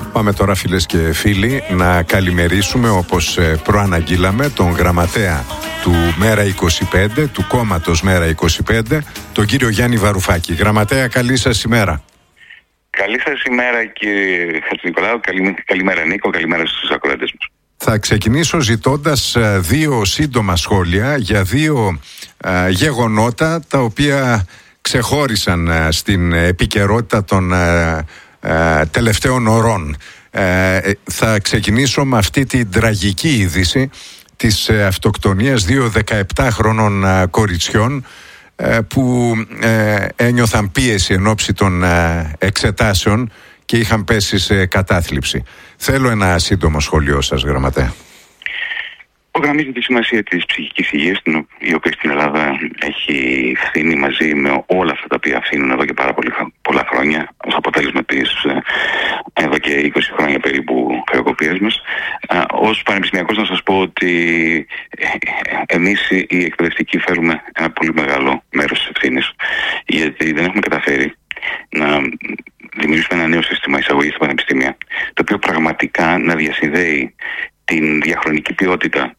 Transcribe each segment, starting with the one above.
Πάμε τώρα, φίλες και φίλοι, να καλημερίσουμε, όπως προαναγγείλαμε, τον γραμματέα του Μέρα 25, του κόμματος Μέρα 25, τον κύριο Γιάννη Βαρουφάκη. Γραμματέα, καλή σας ημέρα. Καλή σας ημέρα, κύριε Χατζηνικολάου. Καλημέρα, Νίκο. Καλημέρα στους ακροατές μας. Θα ξεκινήσω ζητώντας δύο σύντομα σχόλια για δύο γεγονότα τα οποία ξεχώρισαν στην επικαιρότητα των τελευταίων ωρών. Θα ξεκινήσω με αυτή την τραγική είδηση της αυτοκτονίας δύο 17χρονων κοριτσιών που ένιωθαν πίεση εν ώψη των εξετάσεων και είχαν πέσει σε κατάθλιψη. Θέλω ένα σύντομο σχόλιο σας, γραμματέα. Υπογραμμίζει τη σημασία της ψυχικής υγείας, η οποία στην Ελλάδα έχει φθήνει μαζί με όλα αυτά τα οποία φθήνουν εδώ και πάρα πολλά χρόνια, ως αποτέλεσμα της εδώ και 20 χρόνια περίπου χρεοκοπίας μας. Ως πανεπιστημιακός να σας πω ότι εμείς οι εκπαιδευτικοί φέρουμε ένα πολύ μεγάλο μέρος της ευθύνης, γιατί δεν έχουμε καταφέρει να δημιουργήσουμε ένα νέο σύστημα εισαγωγής στα πανεπιστήμια, το οποίο πραγματικά να διασυνδέει την διαχρονική ποιότητα,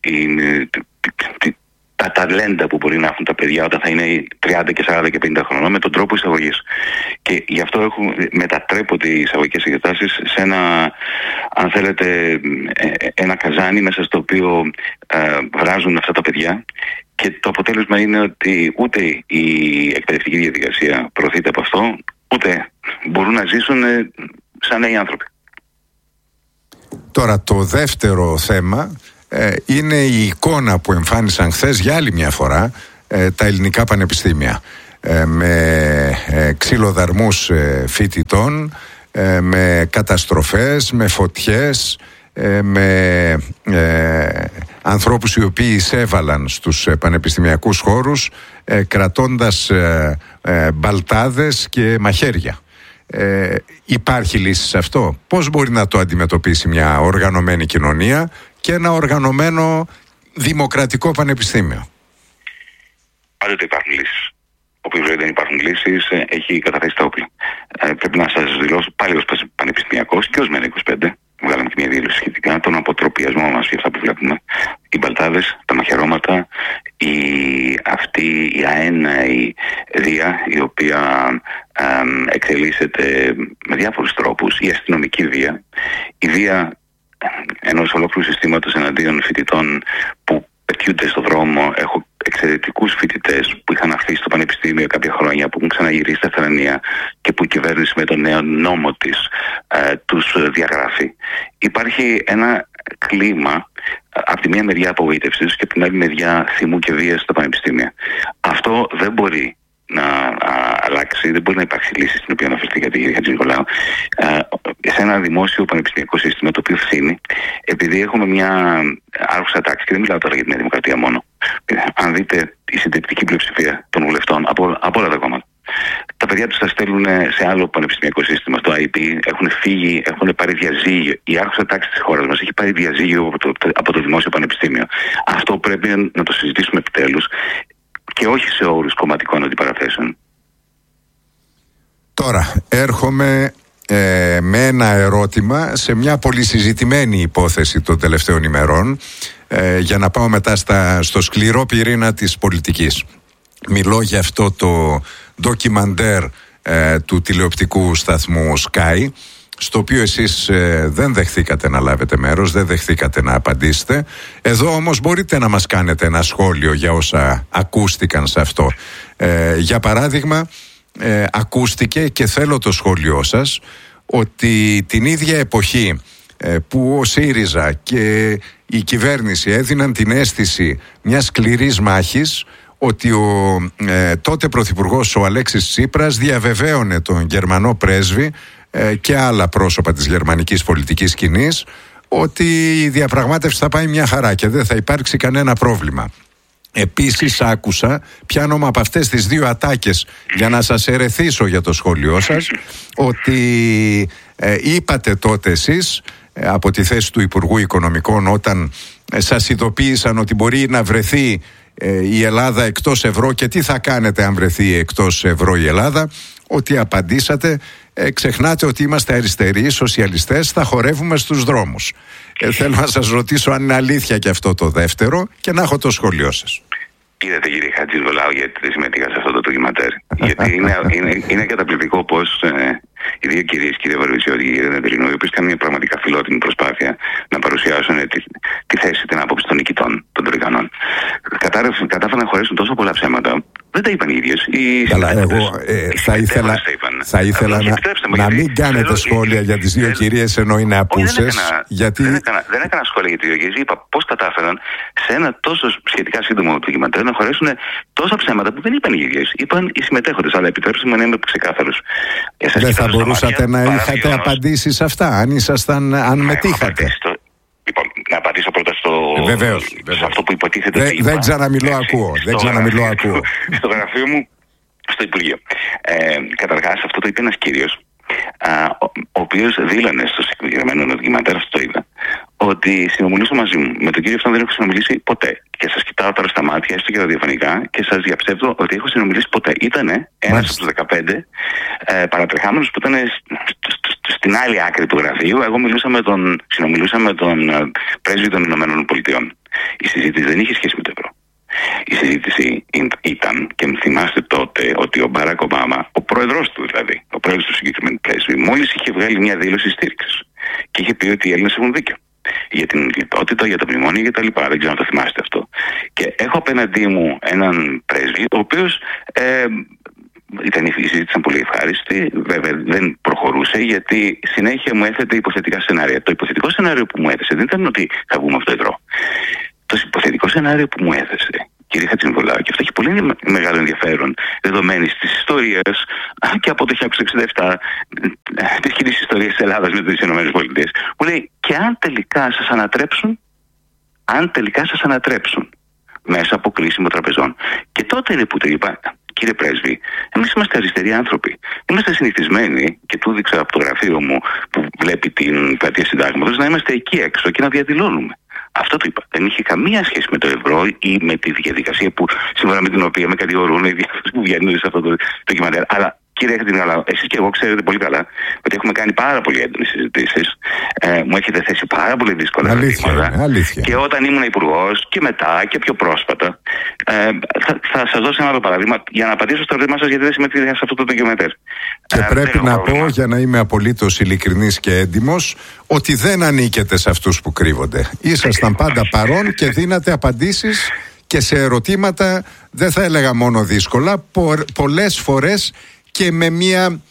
τα ταλέντα που μπορεί να έχουν τα παιδιά όταν θα είναι 30 και 40 και 50 χρονών με τον τρόπο εισαγωγής. Και γι' αυτό μετατρέπονται οι εισαγωγικές εξετάσεις σε ένα, αν θέλετε, ένα καζάνι μέσα στο οποίο βράζουν αυτά τα παιδιά, και το αποτέλεσμα είναι ότι ούτε η εκπαιδευτική διαδικασία προωθείται από αυτό, ούτε μπορούν να ζήσουν σαν νέοι άνθρωποι. Τώρα, το δεύτερο θέμα είναι η εικόνα που εμφάνισαν χθες για άλλη μια φορά τα ελληνικά πανεπιστήμια, με ξυλοδαρμούς φοιτητών, με καταστροφές, με φωτιές, με ανθρώπους οι οποίοι εισέβαλαν στους πανεπιστημιακούς χώρους κρατώντας μπαλτάδες και μαχαίρια. Υπάρχει λύση σε αυτό? Πώς μπορεί να το αντιμετωπίσει μια οργανωμένη κοινωνία και ένα οργανωμένο δημοκρατικό πανεπιστήμιο? Πάντοτε υπάρχουν λύσεις. Όπου δεν υπάρχουν λύσεις, έχει καταθέσει τα όπλα. Πρέπει να σας δηλώσω πάλι ως πανεπιστημιακός και ως Μέρα 25. Βγάλαμε και μια δήλωση σχετικά, τον αποτροπιασμό μας για αυτά που βλέπουμε. Οι μπαλτάδες, τα μαχαιρώματα, αυτή η αέναη βία, η οποία εξελίσσεται με διάφορους τρόπους, η αστυνομική βία, η βία ενός ολόκληρου συστήματος εναντίον φοιτητών που πετιούνται στον δρόμο. Έχω εξαιρετικούς φοιτητές που είχαν αφήσει το πανεπιστήμιο κάποια χρόνια, που έχουν ξαναγυρίσει στα Θρανία και που η κυβέρνηση με τον νέο νόμο της τους διαγράφει. Υπάρχει ένα κλίμα από τη μία μεριά απογοήτευσης και από την άλλη μεριά θυμού και βίας στα πανεπιστήμια. Αυτό δεν μπορεί να αλλάξει, δεν μπορεί να υπάρξει λύση στην οποία αναφερθήκατε, κύριε Χατζηνικολάου, σε ένα δημόσιο πανεπιστημιακό σύστημα το οποίο φθήνει, επειδή έχουμε μια άρχουσα τάξη, και δεν μιλάω τώρα για την Δημοκρατία μόνο. Αν δείτε η συντριπτική πλειοψηφία των βουλευτών από όλα τα κόμματα, τα παιδιά τους τα στέλνουν σε άλλο πανεπιστημιακό σύστημα, στο IP, έχουν φύγει, έχουν πάρει διαζύγιο. Η άρχουσα τάξη της χώρας μας έχει πάρει διαζύγιο από το δημόσιο πανεπιστήμιο. Αυτό πρέπει να το συζητήσουμε επιτέλους, και όχι σε όρους κομματικών αντιπαραθέσεων. Τώρα έρχομαι με ένα ερώτημα σε μια πολύ συζητημένη υπόθεση των τελευταίων ημερών, για να πάω μετά στο σκληρό πυρήνα της πολιτικής. Μιλώ για αυτό το ντοκιμαντέρ του τηλεοπτικού σταθμού Sky, στο οποίο εσείς δεν δεχθήκατε να λάβετε μέρος, δεν δεχθήκατε να απαντήσετε. Εδώ όμως μπορείτε να μας κάνετε ένα σχόλιο για όσα ακούστηκαν σε αυτό. Για παράδειγμα, ακούστηκε, και θέλω το σχόλιο σας, ότι την ίδια εποχή που ο ΣΥΡΙΖΑ και η κυβέρνηση έδιναν την αίσθηση μιας σκληρής μάχης, ότι ο τότε πρωθυπουργός ο Αλέξης Τσίπρας διαβεβαίωνε τον Γερμανό πρέσβη και άλλα πρόσωπα της γερμανικής πολιτικής σκηνής ότι η διαπραγμάτευση θα πάει μια χαρά και δεν θα υπάρξει κανένα πρόβλημα. Επίσης άκουσα, πιάνομαι από αυτές τις δύο ατάκες για να σας ερεθίσω για το σχόλιο σας, ότι είπατε τότε εσείς από τη θέση του Υπουργού Οικονομικών, όταν σας ειδοποίησαν ότι μπορεί να βρεθεί η Ελλάδα εκτός ευρώ και τι θα κάνετε αν βρεθεί εκτός ευρώ η Ελλάδα, ότι απαντήσατε ξεχνάτε ότι είμαστε αριστεροί, σοσιαλιστές, θα χορεύουμε στους δρόμους. Θέλω να σας ρωτήσω αν είναι αλήθεια και αυτό το δεύτερο και να έχω το σχόλιο σας. Είδατε, κύριε Χατζηδολάου, γιατί δεν συμμετείχα σε αυτό το ντοκιματέρ. Γιατί είναι καταπληκτικό πως οι δύο κυρίες, κύριε Βαρβιτσιώτη και κύριε Δεντελινού, οι οποίες κάνουν μια πραγματικά φιλότιμη προσπάθεια να παρουσιάσουν τη θέση, την άποψη των νικητών, των Τρικανών, κατάφεραν να χωρέσουν τόσο πολλά ψέματα. Δεν τα είπαν οι ίδιες. Καλά, εγώ θα ήθελα να μην κάνετε σχόλια για τις δύο κυρίες ενώ είναι απούσες. Δεν έκανα σχόλια για τις δύο κυρίες. Είπα πώς κατάφεραν σε ένα τόσο σχετικά σύντομο ντοκιμαντέρ να χωρέσουν τόσα ψέματα που δεν είπαν οι ίδιες. Είπαν οι συμμετέχοντες. Αλλά επιτρέψτε μου να είμαι ξεκάθαρος. Δεν θα μπορούσατε να είχατε απαντήσει σε αυτά, αν μετήχατε. Λοιπόν, να απαντήσω πρώτα σε αυτό που υποτίθεται ότι είπα. Δεν ξαναμιλώ, ακούω. Στο γραφείο μου, στο Υπουργείο. Καταρχάς, αυτό το είπε ένας κύριος, ο οποίος δήλωνε στο συγκεκριμένο ντοκιμαντέρ, αυτό το είδα, ότι συνομιλούσα μαζί μου. Με τον κύριο αυτόν δεν έχω συνομιλήσει ποτέ. Και σας κοιτάω τώρα στα μάτια, έστω και ραδιοφωνικά, και σας διαψεύδω ότι έχω συνομιλήσει ποτέ. Ήτανε ένας από τους 15 παρατρεχάμενους που ήταν στην άλλη άκρη του γραφείου. Εγώ συνομιλούσα με τον πρέσβη των Ηνωμένων Πολιτειών. Η συζήτηση δεν είχε σχέση με το ευρώ. Η συζήτηση ήταν, και θυμάστε τότε, ότι ο Μπάρακ Ομπάμα, ο πρόεδρος του δηλαδή, ο πρόεδρος του συγκεκριμένου πρέσβη, μόλις είχε βγάλει μια δήλωση στήριξης και είχε πει ότι οι Έλληνες έχουν δίκιο για την λιτότητα, για τα μνημόνια και τα λοιπά. Δεν ξέρω αν το θυμάστε αυτό. Και έχω απέναντί μου έναν πρέσβη, ο οποίος η συζήτηση ήταν πολύ ευχάριστη. Βέβαια δεν προχωρούσε, γιατί συνέχεια μου έθετε υποθετικά σενάρια. Το υποθετικό σενάριο που μου έθεσε δεν ήταν ότι θα βγούμε από το ευρώ. Το υποθετικό σενάριο που μου έθεσε, κύριε Χατζηδολάου, και αυτό έχει πολύ μεγάλο ενδιαφέρον δεδομένης της ιστορίας και από το 1967 της κοινής ιστορίας της Ελλάδας με τις ΗΠΑ, μου λέει, και αν τελικά σας ανατρέψουν μέσα από κλείσιμο τραπεζών. Και τότε είναι που του είπα, κύριε πρέσβη, εμείς είμαστε αριστεροί άνθρωποι. Είμαστε συνηθισμένοι, και του δείξα από το γραφείο μου που βλέπει την πλατεία Συντάγματος, να είμαστε εκεί έξω και να διαδηλώνουμε. Αυτό το είπα. Δεν είχε καμία σχέση με το ευρώ ή με τη διαδικασία σύμφωνα με την οποία με κατηγορούν οι διάφοροι που βγαίνουν σε αυτό το ντοκιμαντέρ. Αλλά κύριε Χατζηδολάου, εσείς και εγώ ξέρετε πολύ καλά ότι έχουμε κάνει πάρα πολύ έντονες συζητήσεις. Μου έχετε θέσει πάρα πολύ δύσκολα ερωτήματα. Και όταν ήμουν υπουργός και μετά και πιο πρόσφατα, θα σας δώσω ένα άλλο παράδειγμα για να απαντήσω στο ερώτημά σας, γιατί δεν συμμετείχα σε αυτό το ντοκιμαντέρ. Και πρέπει να πω, για να είμαι απολύτως ειλικρινής και έντιμος, ότι δεν ανήκετε σε αυτούς που κρύβονται. Ήσασταν πάντα παρόν και δίνατε απαντήσεις και σε ερωτήματα, δεν θα έλεγα μόνο δύσκολα, πολλές φορές και με μια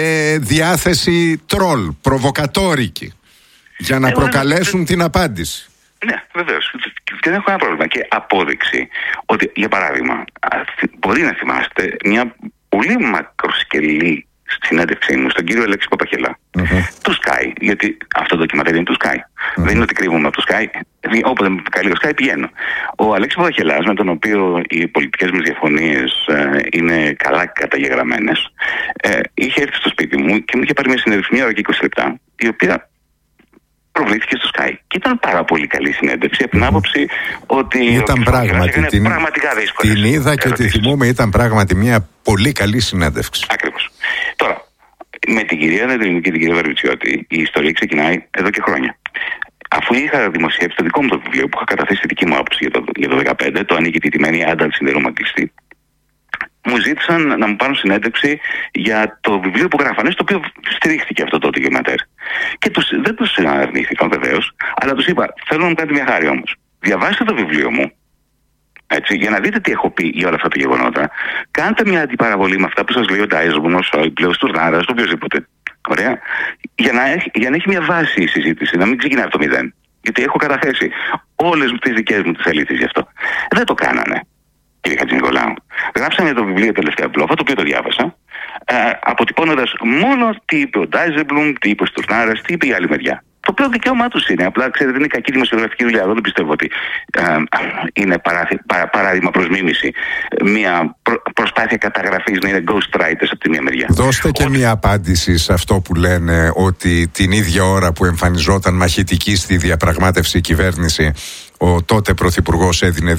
διάθεση τρόλ, προβοκατόρικη, για να προκαλέσουν την απάντηση. Ναι, βεβαίως. Δεν έχω ένα πρόβλημα. Και απόδειξη ότι, για παράδειγμα, μπορεί να θυμάστε μια πολύ μακροσκελή συνέντευξή μου στον κύριο Αλέξη Παπαχελά, του Sky, γιατί αυτό το ντοκιμαντέρ είναι του Sky. Δεν είναι ότι κρύβομαι από το Sky. Όποτε με καλεί ο Sky πηγαίνω. Ο Αλέξης Παπαχελάς, με τον οποίο οι πολιτικές μας διαφωνίες είναι καλά καταγεγραμμένες, είχε έρθει στο σπίτι μου και μου είχε πάρει μια συνέντευξη 1 ώρα και 20 λεπτά, η οποία προβλήθηκε στο Sky. Και ήταν πάρα πολύ καλή συνέντευξη από την άποψη ότι ήταν πραγματικά δύσκολη. Την είδα και τη θυμούμαι, ήταν πράγματι μια πολύ καλή συνέντευξη. Ακριβώς. Τώρα, με την κυρία Δεντελινού και την κυρία Βαρβιτσιώτη, η ιστορία ξεκινάει εδώ και χρόνια. Αφού είχα δημοσιεύσει το δικό μου το βιβλίο, που είχα καταθέσει τη δική μου άποψη για το 2015, το «Ανήκει τη τιμένη άνταλ συνδερομακτιστή», μου ζήτησαν να μου πάρουν συνέντευξη για το βιβλίο που γράφανε, στο οποίο στηρίχθηκε αυτό το ντοκιμαντέρ. Και δεν τους αρνήθηκαν βεβαίως, αλλά τους είπα, θέλω να μου κάνετε μια χάρη όμως. Διαβάστε το βιβλίο μου, έτσι, για να δείτε τι έχω πει για όλα αυτά τα γεγονότα. Κάντε μια αντιπαραβολή με αυτά που σας λέει ο Ντάιζελμπλουμ, ο Σόιμπλε, ο Στουρνάρας, το οποιοδήποτε. Ωραία. Για να έχει μια βάση η συζήτηση, να μην ξεκινάει από το μηδέν. Γιατί έχω καταθέσει όλες τις δικές μου τις αλήθειες γι' αυτό. Δεν το κάνανε, κύριε Χατζηνικολάου. Γράψανε το βιβλίο τελευταία μπλόφα, το οποίο το διάβασα, αποτυπώνοντας μόνο τι είπε ο Ντάιζελμπλουμ, τι είπε ο Στουρνάρας, τι είπε η άλλη μεριά. Το οποίο δικαίωμά τους είναι. Απλά ξέρετε, είναι κακή δημοσιογραφική δουλειά. Εγώ δεν πιστεύω ότι είναι παράδειγμα προς μίμηση. Μια προσπάθεια καταγραφής να είναι ghostwriters από τη μία μεριά. Δώστε και μια απάντηση σε αυτό που λένε, ότι την ίδια ώρα που εμφανιζόταν μαχητική στη διαπραγμάτευση η κυβέρνηση, ο τότε πρωθυπουργός έδινε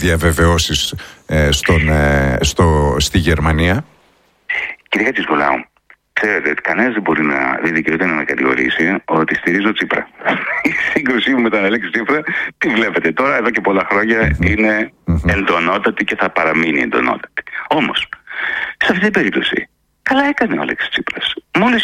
διαβεβαιώσεις στη Γερμανία. Κύριε Χατζηδολάου, Ξέρετε, κανένας δεν δικαιούται να με κατηγορήσει ότι στηρίζω Τσίπρα. Η σύγκρουσή μου με τον Αλέξη Τσίπρα, τι βλέπετε τώρα, εδώ και πολλά χρόνια είναι εντονότατη και θα παραμείνει εντονότατη. Όμως, σε αυτή την περίπτωση, καλά έκανε ο Αλέξης Τσίπρας. Μόλις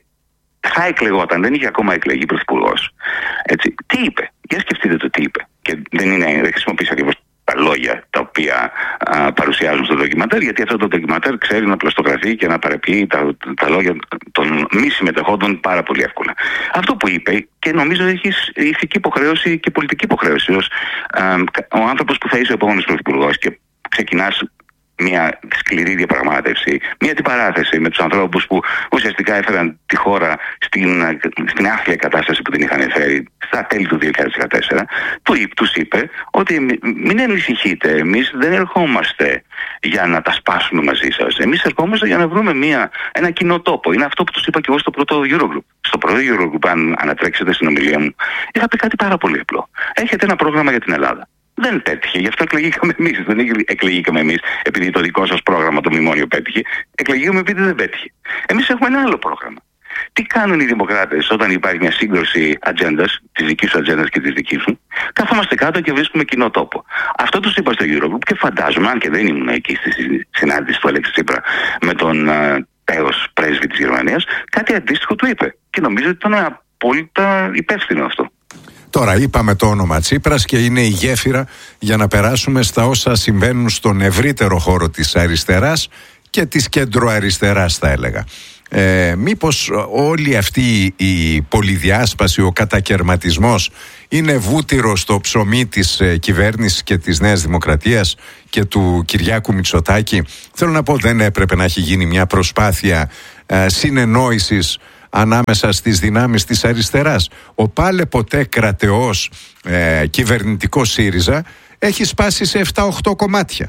θα εκλεγόταν, δεν είχε ακόμα εκλεγεί πρωθυπουργός. Έτσι, τι είπε, για σκεφτείτε το τι είπε. Και δεν χρησιμοποίησε ακριβώς τα λόγια τα οποία παρουσιάζουν στο ντοκιμαντέρ, γιατί αυτό το ντοκιμαντέρ ξέρει να πλαστογραφεί και να παραποιεί τα λόγια των μη συμμετεχόντων πάρα πολύ εύκολα. Αυτό που είπε, και νομίζω έχει ηθική υποχρέωση και πολιτική υποχρέωση ως ο άνθρωπος που θα είσαι ο επόμενος πρωθυπουργός και ξεκινάς μια σκληρή διαπραγμάτευση, μια αντιπαράθεση με τους ανθρώπους που ουσιαστικά έφεραν τη χώρα στην άθλια κατάσταση που την είχαν φέρει στα τέλη του 2014, τους είπε ότι μην ανησυχείτε, εμείς δεν ερχόμαστε για να τα σπάσουμε μαζί σας, εμείς ερχόμαστε για να βρούμε ένα κοινό τόπο. Είναι αυτό που τους είπα και εγώ στο πρώτο Eurogroup. Στο πρώτο Eurogroup, αν ανατρέξετε στην ομιλία μου, είχα πει κάτι πάρα πολύ απλό. Έχετε ένα πρόγραμμα για την Ελλάδα. Δεν πέτυχε, γι' αυτό εκλεγήκαμε εμείς. Δεν εκλεγήκαμε εμείς επειδή το δικό σας πρόγραμμα, το μνημόνιο, πέτυχε. Εκλεγήκαμε επειδή δεν πέτυχε. Εμείς έχουμε ένα άλλο πρόγραμμα. Τι κάνουν οι δημοκράτες όταν υπάρχει μια σύγκρουση ατζέντας, της δικής σου ατζέντας και της δικής σου? Κάθομαστε κάτω και βρίσκουμε κοινό τόπο. Αυτό τους είπα στο Eurogroup και φαντάζομαι, αν και δεν ήμουν εκεί στη συνάντηση του Αλέξη Τσίπρα με τον τέος πρέσβη της Γερμανίας, κάτι αντίστοιχο του είπε. Και νομίζω ότι ήταν απόλυτα υπεύθυνο αυτό. Τώρα είπαμε το όνομα Τσίπρας και είναι η γέφυρα για να περάσουμε στα όσα συμβαίνουν στον ευρύτερο χώρο της αριστεράς και της κεντροαριστεράς, θα έλεγα. Μήπως όλη αυτή η πολυδιάσπαση, ο κατακερματισμός είναι βούτυρο στο ψωμί της κυβέρνησης και της Νέας Δημοκρατίας και του Κυριάκου Μητσοτάκη? Θέλω να πω, δεν έπρεπε να έχει γίνει μια προσπάθεια συνεννόησης ανάμεσα στις δυνάμεις της αριστεράς? Ο πάλε ποτέ κρατεός κυβερνητικός ΣΥΡΙΖΑ έχει σπάσει σε 7-8 κομμάτια.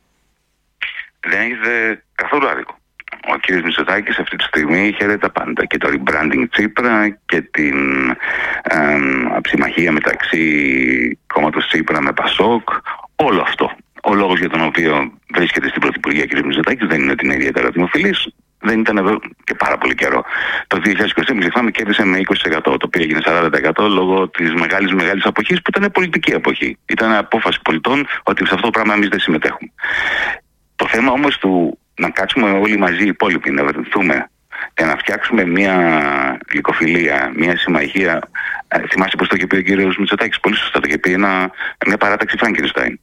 Δεν έχετε καθόλου άδικο. Ο κ. Μητσοτάκης αυτή τη στιγμή χαίρεται τα πάντα. Και το rebranding Τσίπρα και την συμμαχία μεταξύ κόμματος Τσίπρα με Πασόκ. Όλο αυτό. Ο λόγος για τον οποίο βρίσκεται στην Πρωθυπουργία κ. Μητσοτάκης δεν είναι ότι είναι ιδιαίτερα δημοφιλής. Δεν ήταν εδώ και πάρα πολύ καιρό. Το 2020, μην ξεχνάμε, κέρδισε με 20%, το οποίο έγινε 40% λόγω της μεγάλης αποχής, που ήταν πολιτική αποχή. Ήταν απόφαση πολιτών ότι σε αυτό το πράγμα εμείς δεν συμμετέχουμε. Το θέμα όμως του να κάτσουμε όλοι μαζί οι υπόλοιποι, να βρεθούμε και να φτιάξουμε μια γλυκοφιλία, μια συμμαχία. Θυμάστε πως το είχε πει ο κύριος Μητσοτάκης, πολύ σωστά το είχε πει, μια παράταξη Φράγκενστάιν.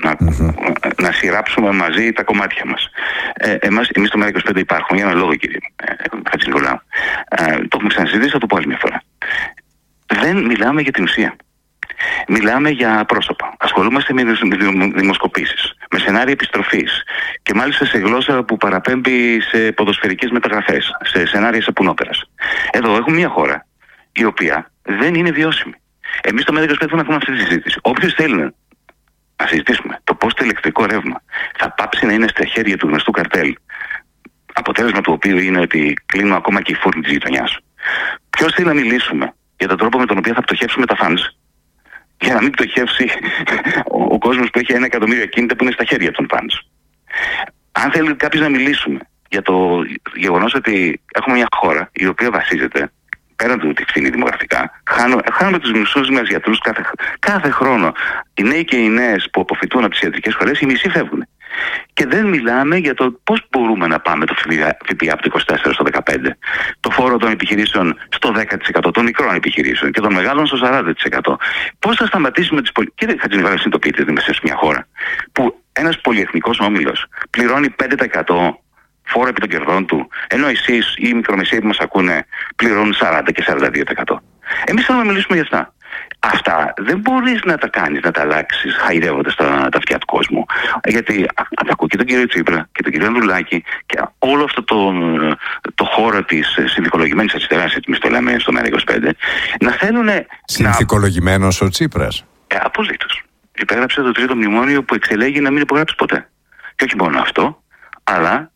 Να σειράψουμε μαζί τα κομμάτια μας. Εμείς στο ΜΕΡΑ25 υπάρχουμε για ένα λόγο, κύριε Χατζηνικολάου. Το έχουμε ξανασυζητήσει, θα το πω άλλη μια φορά. Δεν μιλάμε για την ουσία. Μιλάμε για πρόσωπα. Ασχολούμαστε με δημοσκοπήσεις, με σενάρια επιστροφής και μάλιστα σε γλώσσα που παραπέμπει σε ποδοσφαιρικές μεταγραφές, σε σενάρια σαπουνόπερας. Εδώ έχουμε μια χώρα η οποία δεν είναι βιώσιμη. Εμείς στο ΜΕΡΑ25 θα έχουμε αυτή τη συζήτηση. Όποιος θέλει να συζητήσουμε το πώς το ηλεκτρικό ρεύμα θα πάψει να είναι στα χέρια του γνωστού καρτέλ, αποτέλεσμα του οποίου είναι ότι κλείνουν ακόμα και οι φούρνοι της γειτονιάς. Ποιος θέλει να μιλήσουμε για τον τρόπο με τον οποίο θα πτωχεύσουμε τα funds, για να μην πτωχεύσει ο κόσμος που έχει 1 εκατομμύριο ακίνητα που είναι στα χέρια των funds. Αν θέλει κάποιος να μιλήσουμε για το γεγονός ότι έχουμε μια χώρα η οποία βασίζεται, πέραν του ότι φθήνει δημογραφικά, χάνουμε τους μισούς μας γιατρούς κάθε χρόνο. Οι νέοι και οι νέες που αποφυτούν από τις ιατρικές σχολές, οι μισοί φεύγουν. Και δεν μιλάμε για το πώς μπορούμε να πάμε το ΦΠΑ από το 24% στο 15%, το φόρο των επιχειρήσεων στο 10%, των μικρών επιχειρήσεων και των μεγάλων στο 40%. Πώς θα σταματήσουμε τις Κύριε Χατζηνικολάου, συνειδητοποιείτε ότι είμαστε σε μια χώρα που ένας πολυεθνικός όμιλος πληρώνει 5% φόρο επί των κερδών του, ενώ εσείς ή οι μικρομεσαίοι που μας ακούνε πληρώνουν 40% και 42%. Εμείς θέλουμε να μιλήσουμε για αυτά. Αυτά δεν μπορείς να τα κάνεις, να τα αλλάξεις χαϊδεύοντας τα αυτιά του κόσμου. Γιατί ακούω και τον κύριο Τσίπρα και τον κύριο Ανδρουλάκη και όλο αυτό το χώρο της συνθηκολογημένης αριστεράς, έτσι εμείς το λέμε στο ΜΕΡΑ25, να θέλουν. Συνθηκολογημένος ο Τσίπρας. Απολύτως. Υπέγραψε το τρίτο μνημόνιο που εξελέγει να μην υπογράψει ποτέ. Και όχι μόνο αυτό, αλλά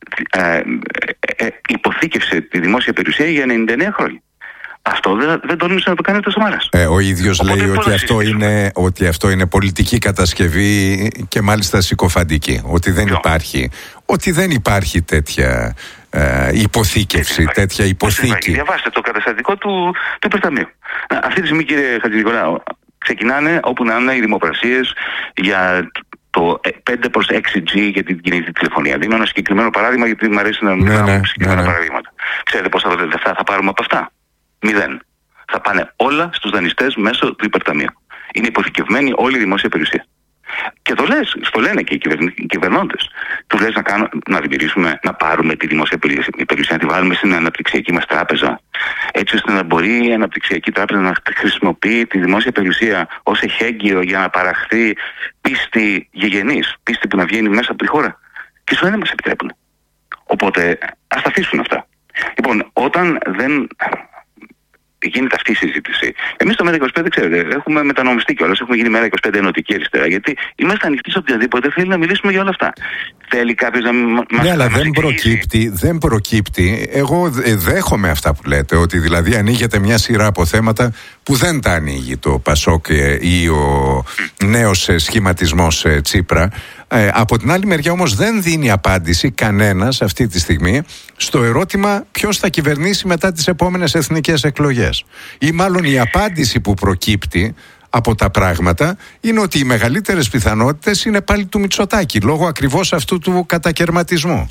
υποθήκευσε τη δημόσια περιουσία για 99 χρόνια. Αυτό δεν τόλμησε να το κάνει ο Σαμάρας. Ο ίδιος λέει ότι αυτό είναι πολιτική κατασκευή και μάλιστα συκοφαντική. Ότι δεν υπάρχει τέτοια υποθήκευση, τέτοια υποθήκη. Διαβάστε το καταστατικό του υπερταμείου. Αυτή τη στιγμή, κύριε Χατζηνικολάου, ξεκινάνε όπου να είναι οι δημοπρασίες για το 5/6G για την κινητή τηλεφωνία. Δίνω ένα συγκεκριμένο παράδειγμα, γιατί μου αρέσει να μιλάω συγκεκριμένα παραδείγματα. Ξέρετε πόσα λεφτά θα πάρουμε από αυτά? 0. Θα πάνε όλα στους δανειστές μέσω του υπερταμείου. Είναι υποθηκευμένη όλη η δημόσια περιουσία. Και το λένε και οι κυβερνώντες. Τους λες να δημιουργήσουμε, να πάρουμε τη δημόσια περιουσία, να τη βάλουμε στην αναπτυξιακή μας τράπεζα, έτσι ώστε να μπορεί η αναπτυξιακή τράπεζα να χρησιμοποιεί τη δημόσια περιουσία ως εχέγγυο για να παραχθεί πίστη γηγενής, πίστη που να βγαίνει μέσα από τη χώρα. Και σου δεν μας επιτρέπουν. Οπότε ας τα αφήσουν αυτά. Λοιπόν, όταν δεν γίνεται αυτή η συζήτηση. Εμείς στο ΜΕΡΑ25, ξέρετε, έχουμε μετανομιστεί κιόλας. Έχουμε γίνει ΜΕΡΑ25 ενωτική αριστερά. Γιατί είμαστε ανοιχτοί σε οποιαδήποτε θέλει να μιλήσουμε για όλα αυτά. Θέλει κάποιος να μας ναι, αλλά δεν προκύπτει. Εγώ δέχομαι αυτά που λέτε. Ότι δηλαδή ανοίγεται μια σειρά από θέματα που δεν τα ανοίγει το ΠΑΣΟΚ ή ο νέος σχηματισμός Τσίπρα. Από την άλλη μεριά όμως δεν δίνει απάντηση κανένας αυτή τη στιγμή στο ερώτημα ποιος θα κυβερνήσει μετά τις επόμενες εθνικές εκλογές. Ή μάλλον η απάντηση που προκύπτει από τα πράγματα είναι ότι οι μεγαλύτερες πιθανότητες είναι πάλι του Μητσοτάκη, λόγω ακριβώς αυτού του κατακερματισμού.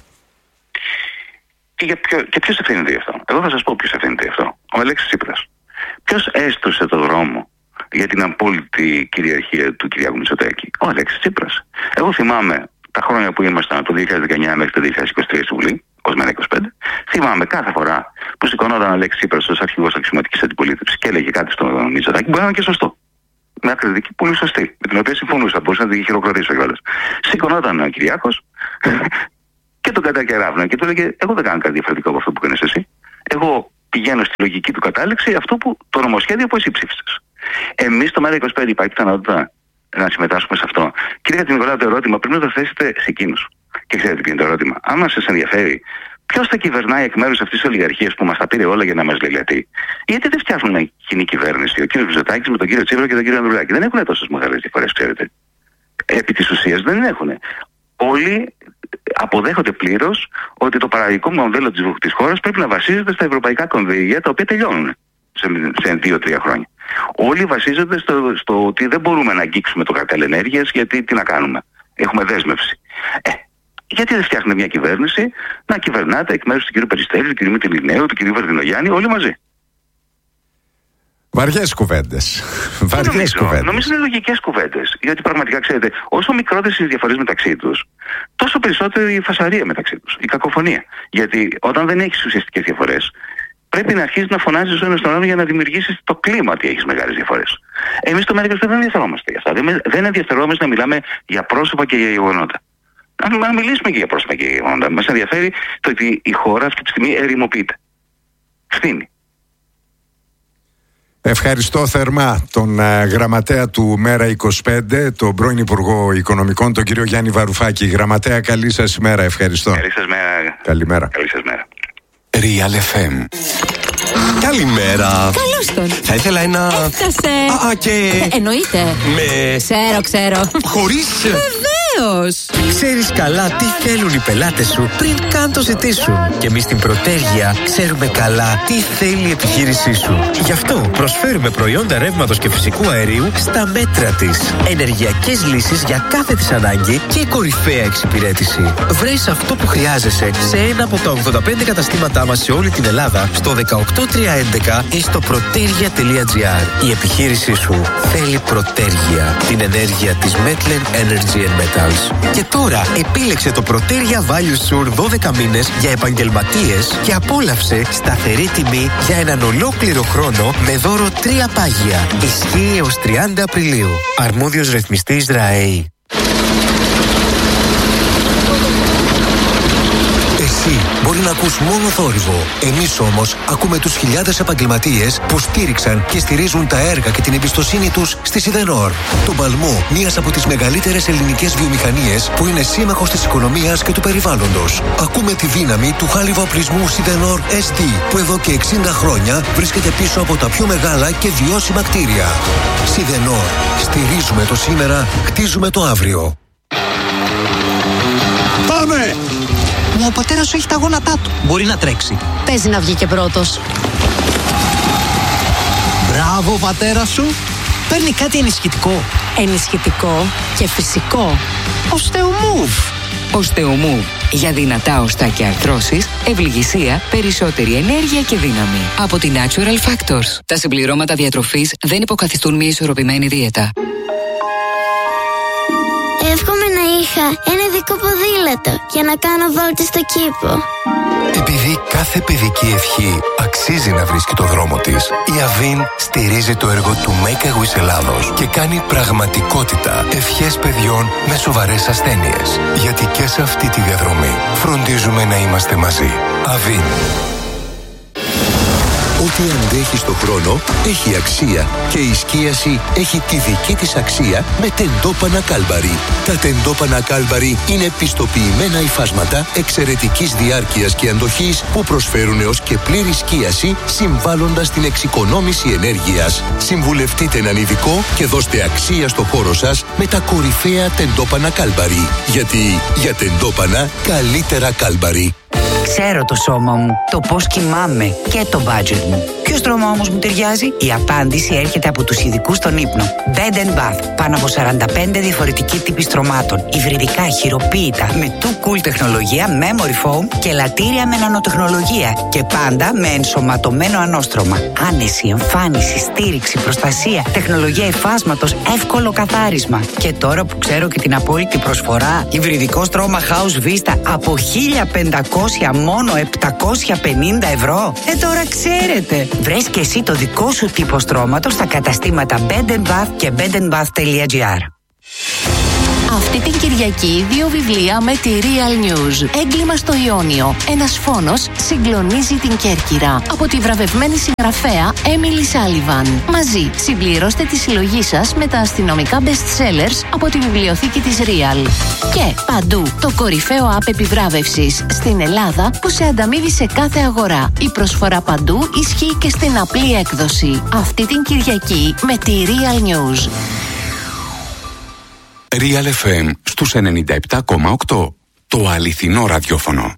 Και ποιος ευθύνεται γι' αυτό? Εγώ θα σας πω ποιος ευθύνεται γι' αυτό. Ο Αλέξης Τσίπρας. Ποιος έστρωσε το δρόμο για την απόλυτη κυριαρχία του Κυριάκου Μητσοτάκη? Ο Αλέξης Τσίπρας. Εγώ θυμάμαι τα χρόνια που ήμασταν από το 2019 μέχρι το 2023 στη Βουλή, ως ΜΕΡΑ25, θυμάμαι κάθε φορά που σηκωνόταν ο Αλέξης Τσίπρας ως αρχηγός αξιωματικής αντιπολίτευσης και έλεγε κάτι στον Μητσοτάκη, μπορεί να είναι και σωστό. Μια κριτική πολύ σωστή, με την οποία συμφωνούσα, μπορούσα να την χειροκροτήσω κιόλας. Σηκωνόταν ο Κυριάκος και τον κατακεράβνε και του έλεγε: εγώ δεν κάνω κάτι διαφορετικό από αυτό που κάνεις εσύ. Εγώ πηγαίνω στη λογική του κατάληξη, αυτό που το νομοσχέδιο που εσύ ψήφισες. Εμείς στο ΜΕΡΑ25 υπάρχει πιθανότητα να συμμετάσχουμε σε αυτό? Κύριε Χατζηνικολάου, το ερώτημα πρέπει να το θέσετε σε εκείνους. Και ξέρετε ποιο είναι το ερώτημα? Αν σας ενδιαφέρει, ποιος θα κυβερνάει εκ μέρους αυτής της ολιγαρχίας που μας τα πήρε όλα για να μας λελετεί? Γιατί δεν φτιάχνουν κοινή κυβέρνηση ο κύριος Μητσοτάκης με τον κύριο Τσίπρα και τον κύριο Ανδρουλάκη? Δεν έχουν τόσες μεγάλες διαφορές, ξέρετε. Επί της ουσίας δεν έχουν. Όλοι αποδέχονται πλήρως ότι το παραγωγικό μοντέλο της χώρας πρέπει να βασίζεται στα ευρωπαϊκά κονδύλια, τα οποία τελειώνουν σε 2-3 χρόνια. Όλοι βασίζονται στο ότι δεν μπορούμε να αγγίξουμε το καρτέλ ενέργειας, γιατί τι να κάνουμε? Έχουμε δέσμευση. Γιατί δεν φτιάχνετε μια κυβέρνηση να κυβερνάτε εκ μέρους του κ. Περιστέρη, του κ. Μητυλινέου, του κ. Βερδινογιάννη, όλοι μαζί? Βαριές κουβέντες. Νομίζω είναι λογικές κουβέντες. Γιατί πραγματικά, ξέρετε, όσο μικρότερες οι διαφορές μεταξύ τους, τόσο περισσότερη η φασαρία μεταξύ τους, η κακοφωνία. Γιατί όταν δεν έχεις ουσιαστικές διαφορές, πρέπει να αρχίσεις να φωνάζεις ο ένας τον άλλο για να δημιουργήσεις το κλίμα ότι έχεις μεγάλες διαφορές. Εμείς στο ΜΕΡΑ25 δεν ενδιαφερόμαστε για αυτά. Δεν ενδιαφερόμαστε να μιλάμε για πρόσωπα και για γεγονότα. Να μιλήσουμε και για πρόσωπα και για γεγονότα. Μας ενδιαφέρει το ότι η χώρα αυτή τη στιγμή ερημοποιείται. Φθήνει. Ευχαριστώ θερμά τον γραμματέα του ΜΕΡΑ25, τον πρώην Υπουργό Οικονομικών, τον κύριο Γιάννη Βαρουφάκη. Γραμματέα, καλή σας ημέρα. Ευχαριστώ. Καλή σας μέρα. Καλημέρα. Καλή σας μέρα. Real FM. Καλημέρα. Καλώς τον. Θα ήθελα ένα... Έφτασε. Και... εννοείται. Ξέρω. Χωρίς... Βεβαίως. Ξέρεις καλά τι θέλουν οι πελάτες σου πριν καν το ζητήσουν. Και εμείς στην Πρωτέργεια ξέρουμε καλά τι θέλει η επιχείρησή σου. Γι' αυτό προσφέρουμε προϊόντα ρεύματος και φυσικού αερίου στα μέτρα της. Ενεργειακές λύσεις για κάθε της ανάγκη και κορυφαία εξυπηρέτηση. Βρες αυτό που χρειάζεσαι σε ένα από τα 85 καταστήματά μας σε όλη την Ελλάδα, στο 18311 ή στο protergia.gr. Η επιχείρησή σου θέλει Πρωτέργεια, την ενέργεια της Metlen Energy and Metals. Και τώρα επίλεξε το Protergia Value Sur 12 μήνες για επαγγελματίες και απόλαυσε σταθερή τιμή για έναν ολόκληρο χρόνο με δώρο 3 πάγια. Ισχύει έως 30 Απριλίου. Αρμόδιος ρυθμιστής ΡΑΕΗ. Εσύ μπορεί να ακούς μόνο θόρυβο. Εμείς όμως ακούμε τους χιλιάδες επαγγελματίες που στήριξαν και στηρίζουν τα έργα και την εμπιστοσύνη τους στη Σιδενόρ. Τον παλμό μιας από τις μεγαλύτερες ελληνικές βιομηχανίες που είναι σύμμαχος της οικονομίας και του περιβάλλοντος. Ακούμε τη δύναμη του χάλιβα οπλισμού Σιδενόρ ST που εδώ και 60 χρόνια βρίσκεται πίσω από τα πιο μεγάλα και βιώσιμα κτίρια. Σιδενόρ. Στηρίζουμε το σήμερα, χτίζουμε το αύριο. Πάμε! Μα ο πατέρας σου έχει τα γόνατά του. Μπορεί να τρέξει. Παίζει να βγει και πρώτος. Μπράβο, πατέρα σου. Παίρνει κάτι ενισχυτικό. Ενισχυτικό και φυσικό. Osteomove. Osteomove. Για δυνατά οστά και αρθρώσεις, ευληγησία, περισσότερη ενέργεια και δύναμη. Από τη Natural Factors. Τα συμπληρώματα διατροφής δεν υποκαθιστούν μια ισορροπημένη δίαιτα. Εύχομαι να είχα ένα ειδικό ποδήλατο για να κάνω βόλτες στο κήπο. Επειδή κάθε παιδική ευχή αξίζει να βρίσκει το δρόμο της, η Αβίν στηρίζει το έργο του Make a Wish Ελλάδος και κάνει πραγματικότητα ευχές παιδιών με σοβαρές ασθένειες. Γιατί και σε αυτή τη διαδρομή φροντίζουμε να είμαστε μαζί. Αβίν. Ό,τι αντέχει στο χρόνο έχει αξία και η σκίαση έχει τη δική της αξία με τεντόπανα Κάλμπαρι. Τα τεντόπανα Κάλμπαρι είναι πιστοποιημένα υφάσματα εξαιρετικής διάρκειας και αντοχής που προσφέρουν έως και πλήρη σκίαση, συμβάλλοντας στην εξοικονόμηση ενέργειας. Συμβουλευτείτε έναν ειδικό και δώστε αξία στο χώρο σας με τα κορυφαία τεντόπανα Κάλμπαρι. Γιατί για τεντόπανα καλύτερα Κάλμπαρι. Ξέρω το σώμα μου, το πώς κοιμάμαι και το budget μου. Ποιο στρώμα όμως μου ταιριάζει? Η απάντηση έρχεται από τους ειδικούς στον ύπνο. Bed & Bath. Πάνω από 45 διαφορετικοί τύποι στρωμάτων. Υβριδικά, χειροποίητα, με too cool τεχνολογία, memory foam και λατήρια με νανοτεχνολογία. Και πάντα με ενσωματωμένο ανώστρωμα. Άνεση, εμφάνιση, στήριξη, προστασία, τεχνολογία υφάσματος, εύκολο καθάρισμα. Και τώρα που ξέρω και την απόλυτη προσφορά, υβριδικό στρώμα House Vista από 1.500 μόνο 750 ευρώ. Τώρα ξέρετε. Βρες και εσύ το δικό σου τύπο στρώματος στα καταστήματα Bed & Bath και bedandbath.gr. Αυτή την Κυριακή 2 βιβλία με τη Real News. Έγκλημα στο Ιόνιο. Ένας φόνος συγκλονίζει την Κέρκυρα. Από τη βραβευμένη συγγραφέα Emily Sullivan. Μαζί συμπληρώστε τη συλλογή σας με τα αστυνομικά best sellers από τη βιβλιοθήκη της Real. Και παντού το κορυφαίο app επιβράβευσης στην Ελλάδα που σε ανταμείβει σε κάθε αγορά. Η προσφορά παντού ισχύει και στην απλή έκδοση. Αυτή την Κυριακή με τη Real News. Real FM στους 97,8. Το αληθινό ραδιόφωνο.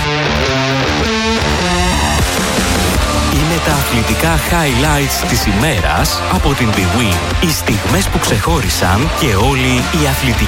Είναι τα αθλητικά highlights της ημέρας από την Bwin. Οι στιγμές που ξεχώρισαν και όλοι οι αθλητικοί